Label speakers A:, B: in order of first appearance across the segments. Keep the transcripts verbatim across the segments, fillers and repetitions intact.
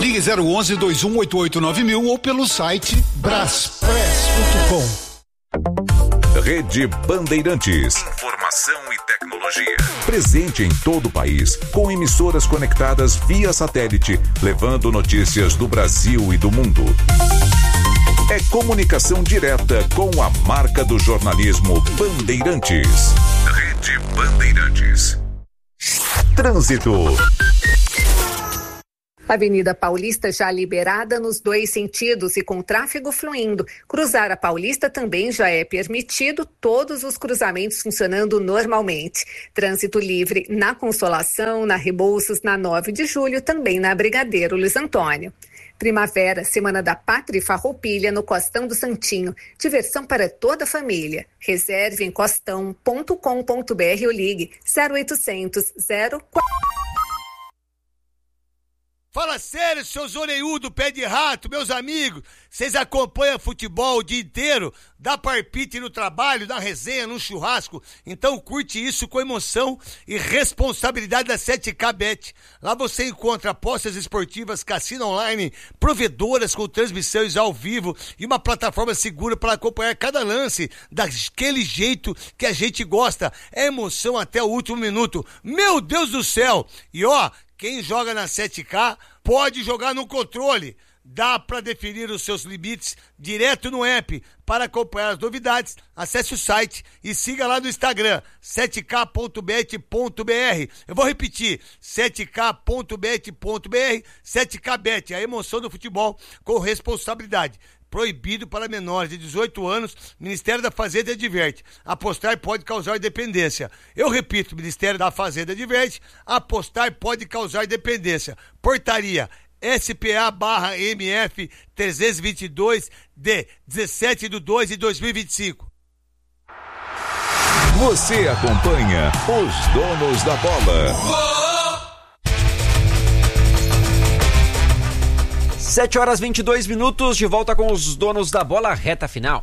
A: Ligue zero onze, dois um oito oito nove mil ou pelo site braspress ponto com.
B: Rede Bandeirantes. Informação e tecnologia. Presente em todo o país, com emissoras conectadas via satélite, levando notícias do Brasil e do mundo. É comunicação direta com a marca do jornalismo Bandeirantes. Rede Bandeirantes. Trânsito.
C: Avenida Paulista já liberada nos dois sentidos e com tráfego fluindo. Cruzar a Paulista também já é permitido, todos os cruzamentos funcionando normalmente. Trânsito livre na Consolação, na Rebouças, na nove de julho, também na Brigadeiro Luiz Antônio. Primavera, Semana da Pátria e Farroupilha no Costão do Santinho. Diversão para toda a família. Reserve em costão ponto com ponto br ou ligue zero oitocentos, zero quatro.
D: Fala sério, seus orelhudos, pé de rato, meus amigos. Vocês acompanham futebol o dia inteiro? Dá parpite no trabalho, na resenha, no churrasco? Então curte isso com emoção e responsabilidade da sete K Bet. Lá você encontra apostas esportivas, cassino online, provedoras com transmissões ao vivo e uma plataforma segura para acompanhar cada lance daquele jeito que a gente gosta. É emoção até o último minuto. Meu Deus do céu! E ó, quem joga na sete K pode jogar no controle. Dá para definir os seus limites direto no app. Para acompanhar as novidades, acesse o site e siga lá no Instagram, sete k ponto bet ponto br. Eu vou repetir, sete k ponto bet ponto br, sete K Bet, a emoção do futebol com responsabilidade. Proibido para menores de dezoito anos, Ministério da Fazenda adverte. Apostar pode causar dependência. Eu repito, Ministério da Fazenda adverte. Apostar pode causar dependência. Portaria S P A barra M F trezentos e vinte e dois de dezessete de dois de dois mil e vinte e cinco.
B: Você acompanha os donos da bola.
E: sete horas e vinte e dois minutos, de volta com os donos da bola, reta final.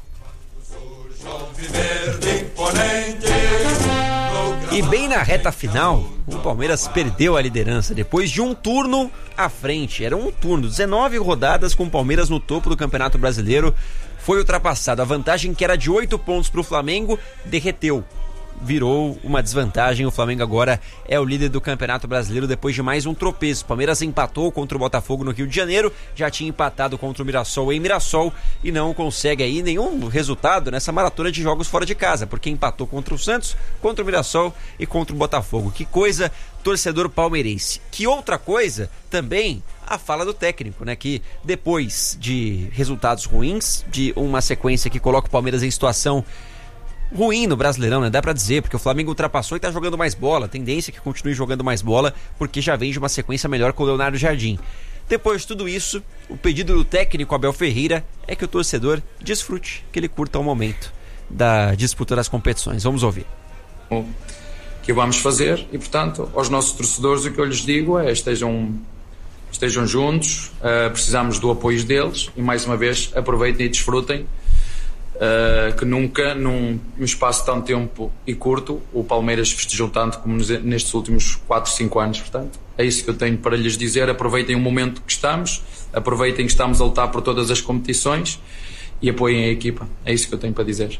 E: E bem na reta final, o Palmeiras perdeu a liderança depois de um turno à frente. Era um turno, dezenove rodadas com o Palmeiras no topo do Campeonato Brasileiro. Foi ultrapassado. A vantagem, que era de oito pontos para o Flamengo, derreteu. Virou uma desvantagem. O Flamengo agora é o líder do Campeonato Brasileiro depois de mais um tropeço. O Palmeiras empatou contra o Botafogo no Rio de Janeiro, já tinha empatado contra o Mirassol em Mirassol e não consegue aí nenhum resultado nessa maratona de jogos fora de casa, porque empatou contra o Santos, contra o Mirassol e contra o Botafogo. Que coisa, torcedor palmeirense. Que outra coisa também a fala do técnico, né? Que depois de resultados ruins, de uma sequência que coloca o Palmeiras em situação ruim no Brasileirão, né? Dá pra dizer, porque o Flamengo ultrapassou e tá jogando mais bola. A tendência é que continue jogando mais bola, porque já vem de uma sequência melhor com o Leonardo Jardim. Depois de tudo isso, o pedido do técnico Abel Ferreira é que o torcedor desfrute, que ele curta o momento da disputa das competições. Vamos ouvir.
F: O que vamos fazer e, portanto, aos nossos torcedores o que eu lhes digo é estejam, estejam juntos, uh, precisamos do apoio deles e, mais uma vez, aproveitem e desfrutem. Uh, que nunca, num, num espaço tão tempo e curto, o Palmeiras festejou tanto como nos, nestes últimos quatro, cinco anos. Portanto, é isso que eu tenho para lhes dizer. Aproveitem o momento que estamos, aproveitem que estamos a lutar por todas as competições e apoiem a equipa. É isso que eu tenho para dizer.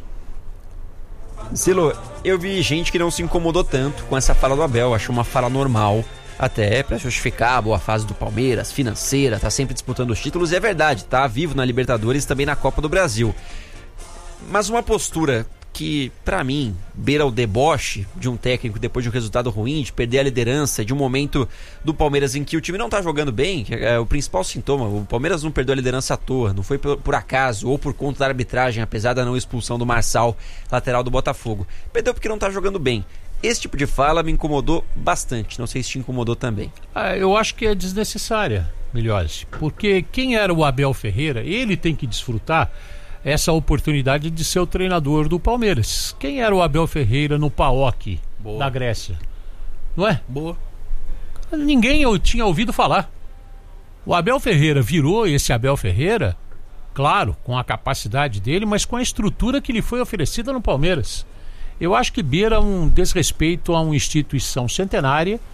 E: Silo, eu vi gente que não se incomodou tanto com essa fala do Abel, achou uma fala normal, até para justificar a boa fase do Palmeiras, financeira, tá sempre disputando os títulos, e é verdade, tá vivo na Libertadores e também na Copa do Brasil. Mas uma postura que, pra mim, beira o deboche de um técnico depois de um resultado ruim, de perder a liderança, de um momento do Palmeiras em que o time não tá jogando bem, que é o principal sintoma. O Palmeiras não perdeu a liderança à toa, não foi por, por acaso ou por conta da arbitragem, apesar da não expulsão do Marçal, lateral do Botafogo. Perdeu porque não tá jogando bem. Esse tipo de fala me incomodou bastante, não sei se te incomodou também.
G: Ah, eu acho que é desnecessária, Milhose, porque quem era o Abel Ferreira, ele tem que desfrutar essa oportunidade de ser o treinador do Palmeiras. Quem era o Abel Ferreira no P A O K da Grécia? Não é?
D: Boa.
G: Ninguém eu tinha ouvido falar. O Abel Ferreira virou esse Abel Ferreira, claro, com a capacidade dele, mas com a estrutura que lhe foi oferecida no Palmeiras. Eu acho que beira um desrespeito a uma instituição centenária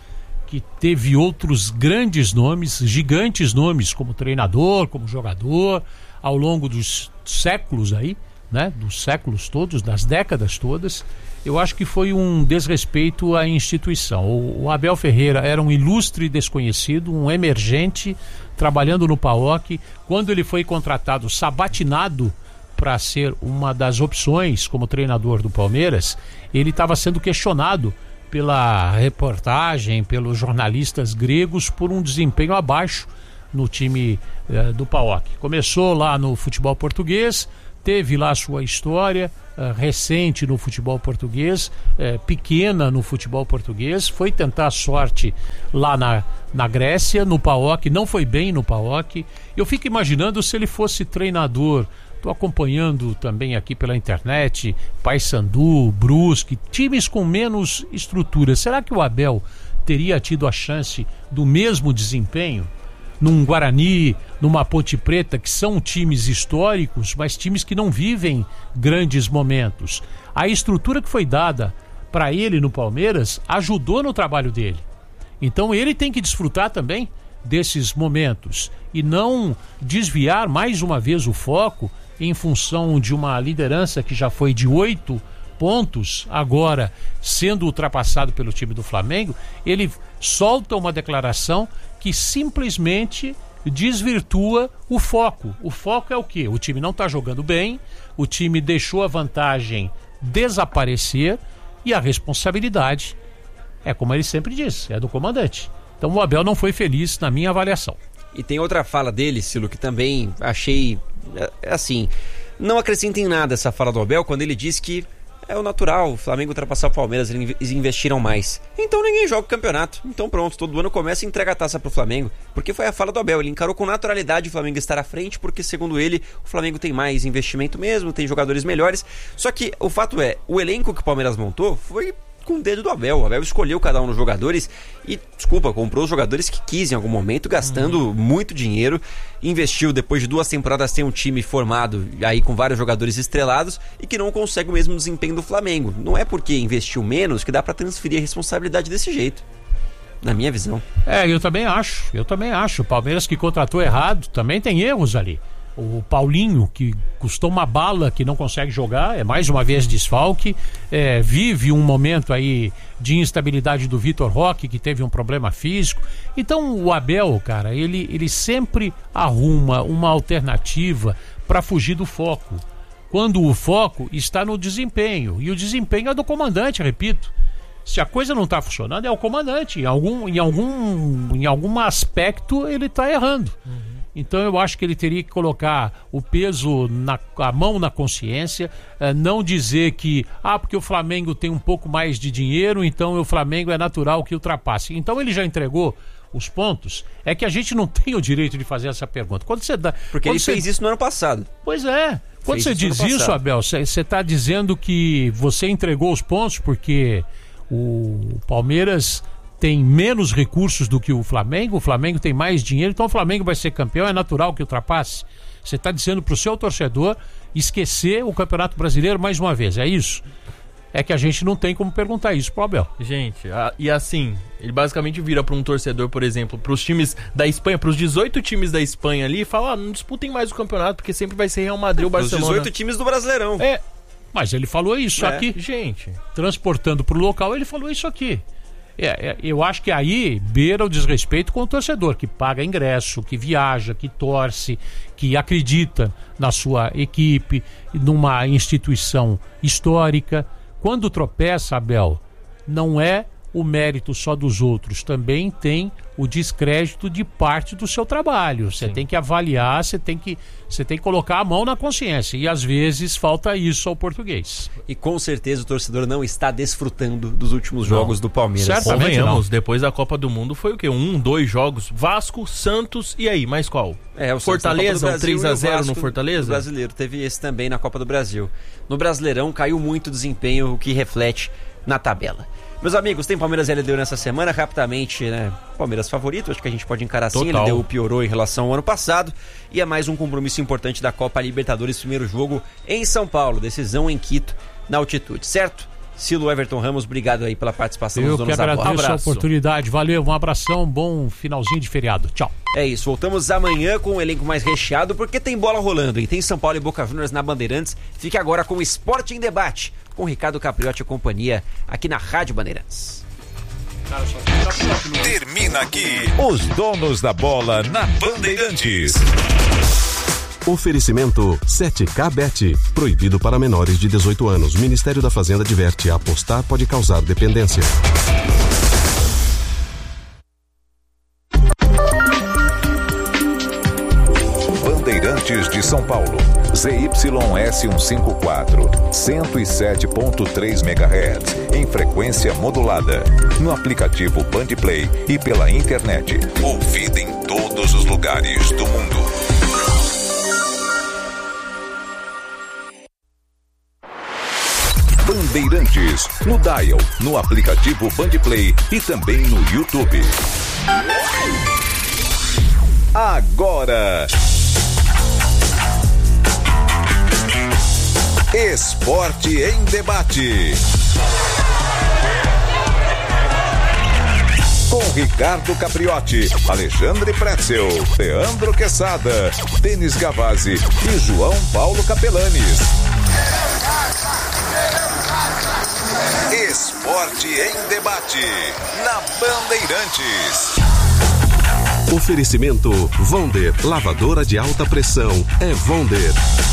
G: que teve outros grandes nomes, gigantes nomes, como treinador, como jogador, ao longo dos séculos aí, né? Dos séculos todos, das décadas todas. Eu acho que foi um desrespeito à instituição. O, o Abel Ferreira era um ilustre desconhecido, um emergente, trabalhando no P A O C. Quando ele foi contratado, sabatinado para ser uma das opções como treinador do Palmeiras, ele estava sendo questionado pela reportagem, pelos jornalistas gregos, por um desempenho abaixo no time eh, do P A O C. Começou lá no futebol português, teve lá sua história uh, recente no futebol português, uh, pequena no futebol português, foi tentar a sorte lá na, na Grécia, no P A O C, não foi bem no P A O C. Eu fico imaginando se ele fosse treinador, estou acompanhando também aqui pela internet, Paysandu, Brusque, times com menos estrutura. Será que o Abel teria tido a chance do mesmo desempenho? Num Guarani, numa Ponte Preta, que são times históricos, mas times que não vivem grandes momentos. A estrutura que foi dada para ele no Palmeiras ajudou no trabalho dele. Então ele tem que desfrutar também desses momentos e não desviar mais uma vez o foco em função de uma liderança que já foi de oito pontos, agora sendo ultrapassado pelo time do Flamengo. Ele solta uma declaração que simplesmente desvirtua o foco. O foco é o quê? O time não está jogando bem, o time deixou a vantagem desaparecer e a responsabilidade é, como ele sempre diz, é do comandante. Então o Abel não foi feliz na minha avaliação.
E: E tem outra fala dele, Silo, que também achei, assim, não acrescenta em nada essa fala do Abel, quando ele diz que é o natural, o Flamengo ultrapassar o Palmeiras, eles investiram mais. Então ninguém joga o campeonato. Então pronto, todo ano começa e entrega a taça pro Flamengo. Porque foi a fala do Abel, ele encarou com naturalidade o Flamengo estar à frente, porque segundo ele, o Flamengo tem mais investimento mesmo, tem jogadores melhores. Só que o fato é, o elenco que o Palmeiras montou foi com o dedo do Abel. O Abel escolheu cada um dos jogadores e, desculpa, comprou os jogadores que quis em algum momento, gastando uhum. muito dinheiro, investiu depois de duas temporadas tem um time formado aí com vários jogadores estrelados e que não consegue o mesmo desempenho do Flamengo. Não é porque investiu menos que dá pra transferir a responsabilidade desse jeito, na minha visão.
G: É, eu também acho, eu também acho. O Palmeiras que contratou errado também tem erros ali. O Paulinho, que custou uma bala, que não consegue jogar, é mais uma vez desfalque, é, vive um momento aí de instabilidade do Vitor Roque, que teve um problema físico. Então o Abel, cara, ele, ele sempre arruma uma alternativa para fugir do foco, quando o foco está no desempenho, e o desempenho é do comandante, repito. Se a coisa não está funcionando, é o comandante, em algum, em algum, em algum aspecto ele está errando. Uhum. Então eu acho que ele teria que colocar o peso, na, a mão na consciência, eh, não dizer que, ah, porque o Flamengo tem um pouco mais de dinheiro, então o Flamengo é natural que ultrapasse. Então ele já entregou os pontos, é que a gente não tem o direito de fazer essa pergunta. Quando você dá,
E: porque
G: quando
E: ele
G: você...
E: fez isso no ano passado.
G: Pois é. Quando fez você diz isso, Abel, você está dizendo que você entregou os pontos porque o Palmeiras tem menos recursos do que o Flamengo, o Flamengo tem mais dinheiro, então o Flamengo vai ser campeão, é natural que ultrapasse. Você está dizendo para o seu torcedor esquecer o Campeonato Brasileiro mais uma vez, é isso? É que a gente não tem como perguntar isso pro Abel.
H: Gente, a, e assim, ele basicamente vira para um torcedor, por exemplo, para os times da Espanha, para os dezoito times da Espanha ali, e fala, ah, não disputem mais o campeonato, porque sempre vai ser Real Madrid ou Barcelona.
E: Os dezoito times do Brasileirão.
G: É, mas ele falou isso é. aqui.
H: Gente.
G: Transportando pro local, ele falou isso aqui. É, é, eu acho que aí beira o desrespeito com o torcedor, que paga ingresso, que viaja, que torce, que acredita na sua equipe, numa instituição histórica. Quando tropeça, Abel, não é o mérito só dos outros, também tem o descrédito de parte do seu trabalho. Você tem que avaliar, você tem que, você tem que colocar a mão na consciência, e às vezes falta isso ao português.
E: E com certeza o torcedor não está desfrutando dos últimos não. jogos do Palmeiras.
H: Certamente não. Depois da Copa do Mundo foi o quê? Um, dois jogos, Vasco, Santos, e aí, mais qual?
E: É, o
H: Fortaleza, um três a zero no Fortaleza?
E: O brasileiro teve esse também na Copa do Brasil. No Brasileirão caiu muito o desempenho, o que reflete na tabela. Meus amigos, tem Palmeiras e L D U nessa semana, rapidamente, né? Palmeiras favorito, acho que a gente pode encarar assim. L D U piorou em relação ao ano passado. E é mais um compromisso importante da Copa Libertadores, primeiro jogo em São Paulo, decisão em Quito, na altitude, certo? Silo Everton Ramos, obrigado aí pela participação
G: Eu
E: dos donos
G: que
E: da bola.
G: agradeço
E: Um
G: a
E: abraço.
G: oportunidade. Valeu, um abração, bom finalzinho de feriado. Tchau.
E: É isso, voltamos amanhã com um elenco mais recheado, porque tem bola rolando, e tem São Paulo e Boca Juniors na Bandeirantes. Fique agora com o Esporte em Debate, com Ricardo Capriotti e companhia, aqui na Rádio Bandeirantes.
B: Termina aqui os donos da bola na Bandeirantes.
I: Oferecimento sete K Bet. Proibido para menores de dezoito anos. Ministério da Fazenda adverte: apostar pode causar dependência.
B: Bandeirantes de São Paulo. Z Y S cento e cinquenta e quatro, cento e sete ponto três megahertz, em frequência modulada. No aplicativo Bandplay e pela internet. Ouvido em todos os lugares do mundo. Bandeirantes, no Dial, no aplicativo Bandplay e também no YouTube. Agora, Esporte em Debate. Com Ricardo Capriotti, Alexandre Pretzel, Leandro Quesada, Denis Gavazzi e João Paulo Capelanes. Esporte em Debate, na Bandeirantes.
I: Oferecimento Vonder, lavadora de alta pressão é Vonder.